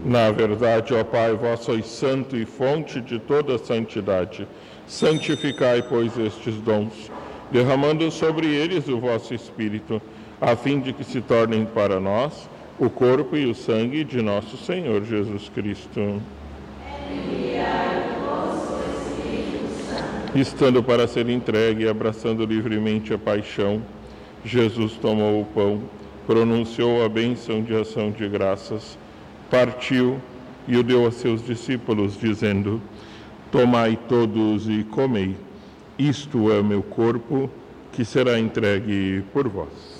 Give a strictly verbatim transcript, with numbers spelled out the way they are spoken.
Na verdade, ó Pai, vós sois santo e fonte de toda santidade. Santificai, pois, estes dons, derramando sobre eles o vosso Espírito, a fim de que se tornem para nós o corpo e o sangue de nosso Senhor Jesus Cristo. Estando para ser entregue e abraçando livremente a paixão, Jesus tomou o pão, pronunciou a bênção de ação de graças, partiu e o deu a seus discípulos, dizendo: Tomai todos e comei, isto é o meu corpo, que será entregue por vós.